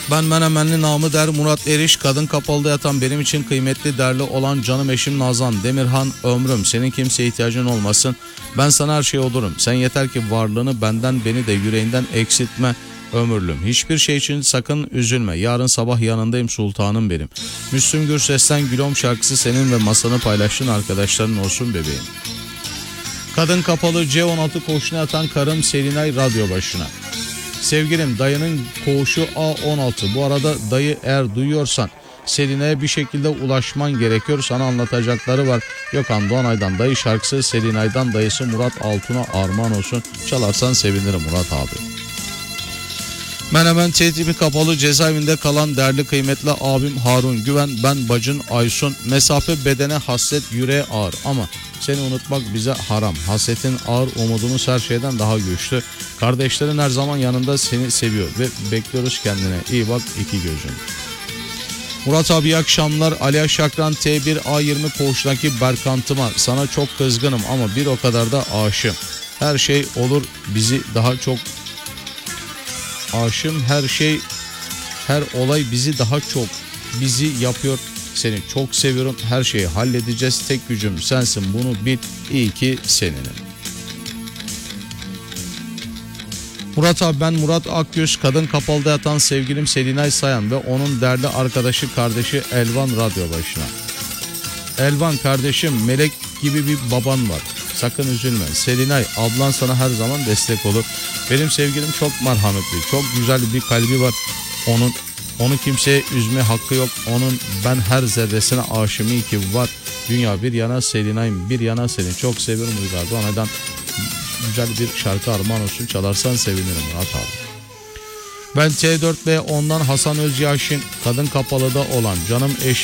Ben Menemenli namı der Murat Eriş, kadın kapalıda yatan benim için kıymetli değerli olan canım eşim Nazan Demirhan, ömrüm senin kimseye ihtiyacın olmasın, ben sana her şey olurum, sen yeter ki varlığını benden beni de yüreğinden eksiltme ömürlüm, hiçbir şey için sakın üzülme, yarın sabah yanındayım sultanım benim. Müslüm Gürses'ten Gülom şarkısı senin ve masanı paylaştığın arkadaşların olsun bebeğim. Kadın kapalı C16 koğuşuna yatan karım Selinay radyo başına. Sevgilim, dayının koğuşu A16. Bu arada dayı, eğer duyuyorsan Selinay'a bir şekilde ulaşman gerekiyor. Sana anlatacakları var. Gökhan Doğanay'dan dayı şarkısı, Selinay'dan dayısı Murat Altun'a armağan olsun. Çalarsan sevinirim Murat abi. Menemen T-tipi kapalı cezaevinde kalan değerli kıymetli abim Harun Güven, ben bacın Aysun. Mesafe bedene hasret, yüreğe ağır ama seni unutmak bize haram. Hasretin ağır, umudumuz her şeyden daha güçlü. Kardeşlerin her zaman yanında, seni seviyor ve bekliyoruz, kendine iyi bak iki gözün. Murat abi iyi akşamlar. Ali Şakran T1A20 koğuştaki Berkantıma, sana çok kızgınım ama bir o kadar da aşığım. Her şey olur, bizi daha çok aşığım, her şey, her olay bizi daha çok bizi yapıyor. Seni çok seviyorum, her şeyi halledeceğiz, tek gücüm sensin, bunu bil, iyi ki seninim. Murat abi, ben Murat Akgöz, kadın kapalıda yatan sevgilim Selinay Sayan ve onun değerli arkadaşı kardeşi Elvan radyo başına. Elvan kardeşim, melek gibi bir baban var, sakın üzülme. Selinay ablan sana her zaman destek olur. Benim sevgilim çok merhametli, çok güzel bir kalbi var. Onu kimseye üzme hakkı yok. Onun ben her zerresine aşığım, iyi ki var. Dünya bir yana, Selinay'ım bir yana, seni çok seviyorum. Uygar Doğanay'dan güzel bir şarkı armağan olsun, çalarsan sevinirim Murat abi. Ben T4B ondan Hasan Özyaşin, kadın kapalıda olan canım eşim